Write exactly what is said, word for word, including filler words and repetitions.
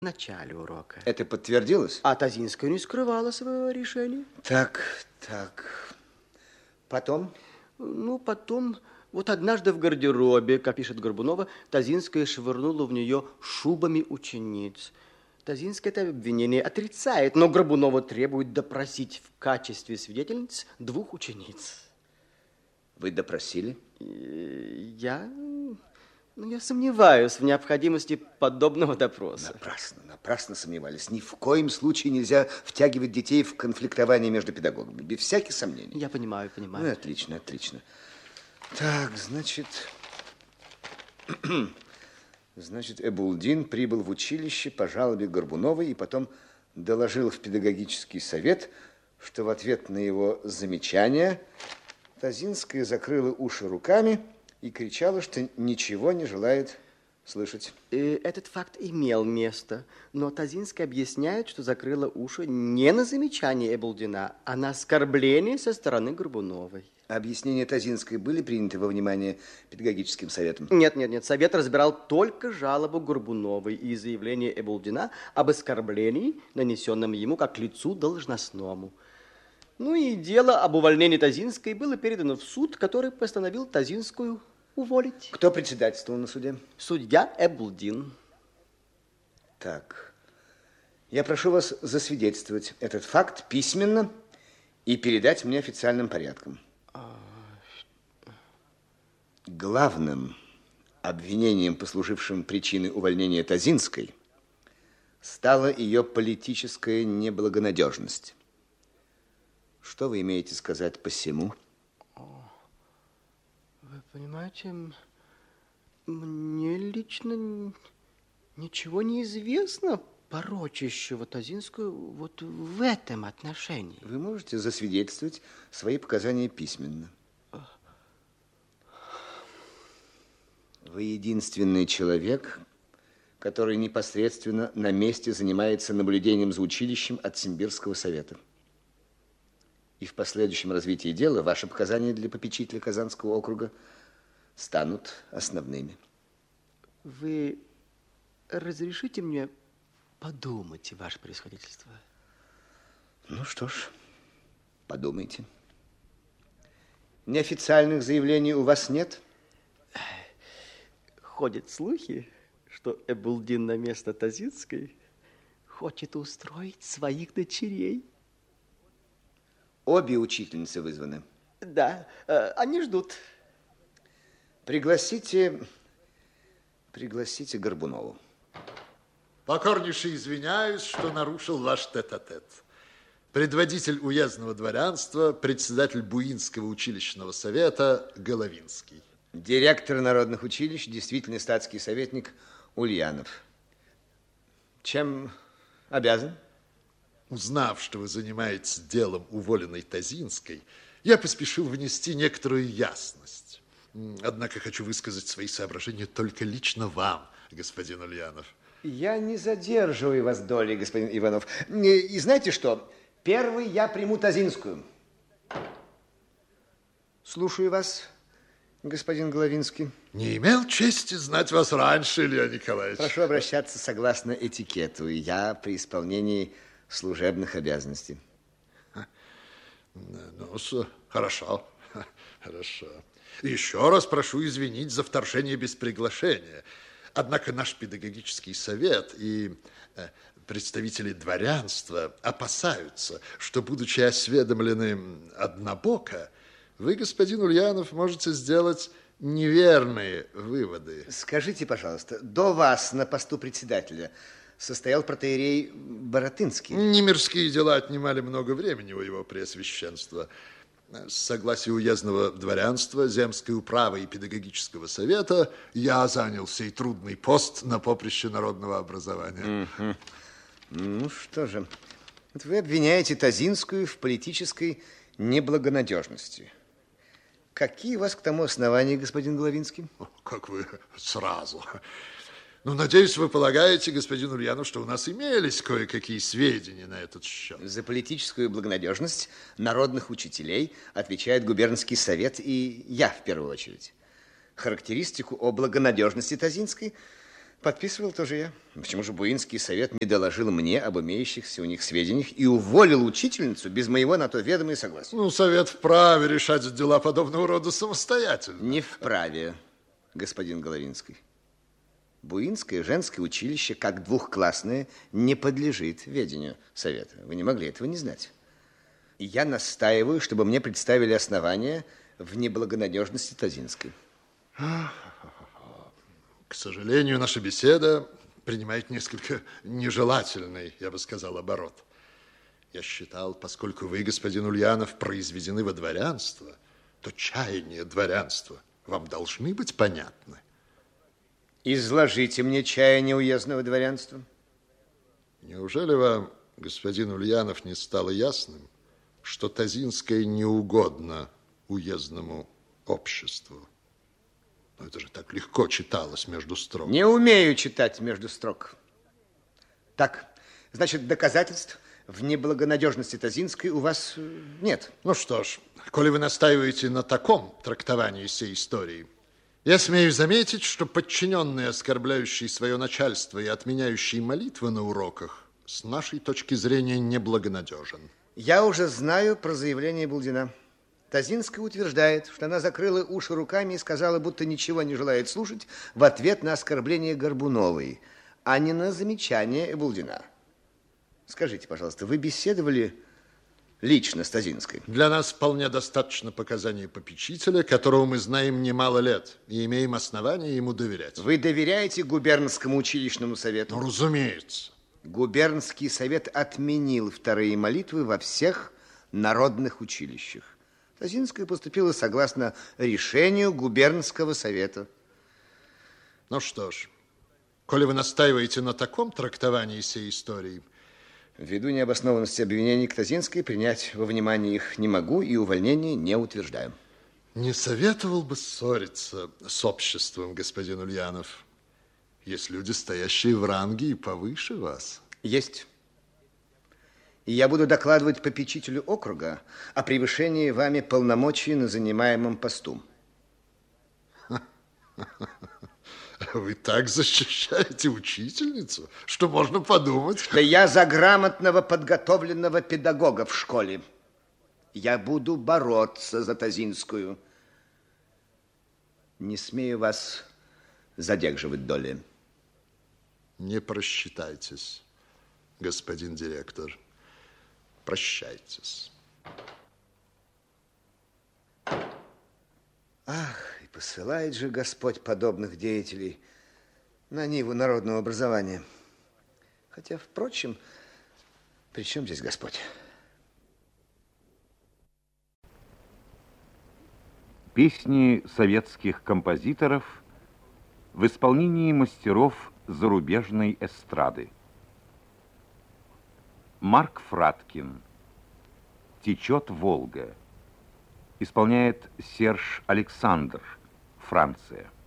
в начале урока. Это подтвердилось? А Тазинская не скрывала своего решения. Так, так. Потом? Ну, потом, вот однажды в гардеробе, как пишет Горбунова, Тазинская швырнула в нее шубами учениц. Тазинская это обвинение отрицает, но Горбунова требует допросить в качестве свидетельниц двух учениц. Вы допросили? Я... Ну, я сомневаюсь в необходимости подобного допроса. Напрасно, напрасно сомневались. Ни в коем случае нельзя втягивать детей в конфликтование между педагогами. Без всяких сомнений. Я понимаю, понимаю. Ну, отлично, отлично. Так, значит... Значит, Эбулдин прибыл в училище по жалобе Горбуновой и потом доложил в педагогический совет, что в ответ на его замечание Тазинская закрыла уши руками и кричала, что ничего не желает слышать. Этот факт имел место, но Тазинская объясняет, что закрыла уши не на замечание Эбулдина, а на оскорбление со стороны Горбуновой. Объяснения Тазинской были приняты во внимание педагогическим советом? Нет, нет, нет. Совет разбирал только жалобу Горбуновой и заявление Эбулдина об оскорблении, нанесенном ему как лицу должностному. Ну и дело об увольнении Тазинской было передано в суд, который постановил Тазинскую уволить. Кто председательствовал на суде? Судья Эбулдин. Так, я прошу вас засвидетельствовать этот факт письменно и передать мне официальным порядком. Главным обвинением, послужившим причиной увольнения Тазинской, стала ее политическая неблагонадежность. Что вы имеете сказать по сему? Вы понимаете, мне лично ничего не известно, порочащего Тазинскую вот в этом отношении. Вы можете засвидетельствовать свои показания письменно. Вы единственный человек, который непосредственно на месте занимается наблюдением за училищем от Симбирского совета. И в последующем развитии дела ваши показания для попечителя Казанского округа станут основными. Вы разрешите мне подумать, ваше превосходительство? Ну что ж, подумайте. Неофициальных заявлений у вас нет? Ходят слухи, что Эбулдин на место Тазинской хочет устроить своих дочерей. Обе учительницы вызваны? Да, они ждут. Пригласите, пригласите Горбунову. Покорнейше извиняюсь, что нарушил ваш тет-а-тет. Предводитель уездного дворянства, председатель Буинского училищного совета Головинский. Директор народных училищ, действительный статский советник Ульянов. Чем обязан? Узнав, что вы занимаетесь делом уволенной Тазинской, я поспешил внести некоторую ясность. Однако хочу высказать свои соображения только лично вам, господин Ульянов. Я не задерживаю вас долей, господин Иванов. И знаете что? Первый я приму Тазинскую. Слушаю вас, господин Головинский. Не имел чести знать вас раньше, Илья Николаевич. Прошу обращаться согласно этикету. Я при исполнении служебных обязанностей. Ну, хорошо, хорошо. Еще раз прошу извинить за вторжение без приглашения. Однако наш педагогический совет и представители дворянства опасаются, что, будучи осведомлены однобоко, вы, господин Ульянов, можете сделать неверные выводы. Скажите, пожалуйста, до вас на посту председателя состоял протоиерей Боротынский? Немирские дела отнимали много времени у его преосвященства. С согласия уездного дворянства, земской управы и педагогического совета я занял сей трудный пост на поприще народного образования. Угу. Ну что же, вот вы обвиняете Тазинскую в политической неблагонадежности. Какие у вас к тому основания, господин Головинский? Как вы сразу. Ну, надеюсь, вы полагаете, господин Ульянов, что у нас имелись кое-какие сведения на этот счет. За политическую благонадежность народных учителей отвечает губернский совет и я в первую очередь. Характеристику о благонадежности Тазинской Подписывал тоже я. Почему же Буинский совет не доложил мне об имеющихся у них сведениях и уволил учительницу без моего на то ведома и согласия? Ну, совет вправе решать дела подобного рода самостоятельно. Не вправе, господин Головинский. Буинское женское училище, как двухклассное, не подлежит ведению совета. Вы не могли этого не знать. И я настаиваю, чтобы мне представили основания в неблагонадежности Тазинской. К сожалению, наша беседа принимает несколько нежелательный, я бы сказал, оборот. Я считал, поскольку вы, господин Ульянов, произведены во дворянство, то чаяния дворянства вам должны быть понятны. Изложите мне чаяние уездного дворянства. Неужели вам, господин Ульянов, не стало ясным, что Тазинская не угодна уездному обществу? Но это же так легко читалось между строк. Не умею читать между строк. Так, значит, доказательств в неблагонадежности Тазинской у вас нет. Ну что ж, коли вы настаиваете на таком трактовании всей истории, я смею заметить, что подчиненный, оскорбляющий свое начальство и отменяющий молитвы на уроках, с нашей точки зрения неблагонадежен. Я уже знаю про заявление Булдина. Тазинская утверждает, что она закрыла уши руками и сказала, будто ничего не желает слушать в ответ на оскорбление Горбуновой, а не на замечание Булдина. Скажите, пожалуйста, вы беседовали лично с Тазинской? Для нас вполне достаточно показаний попечителя, которого мы знаем немало лет, и имеем основания ему доверять. Вы доверяете губернскому училищному совету? Ну, разумеется. Губернский совет отменил вторые молитвы во всех народных училищах. Тазинская поступила согласно решению губернского совета. Ну что ж, коли вы настаиваете на таком трактовании всей истории... Ввиду необоснованности обвинений к Тазинской принять во внимание их не могу и увольнение не утверждаю. Не советовал бы ссориться с обществом, господин Ульянов. Есть люди, стоящие в ранге и повыше вас. Есть. И я буду докладывать попечителю округа о превышении вами полномочий на занимаемом посту. Вы так защищаете учительницу, что можно подумать... Да я за грамотного подготовленного педагога в школе. Я буду бороться за Тазинскую. Не смею вас задерживать доли. Не просчитайтесь, господин директор. Прощайтесь. Ах, и посылает же Господь подобных деятелей на ниву народного образования. Хотя, впрочем, при чем здесь Господь? Песни советских композиторов в исполнении мастеров зарубежной эстрады. Марк Фраткин. «Течет Волга». Исполняет Серж Александр, Франция.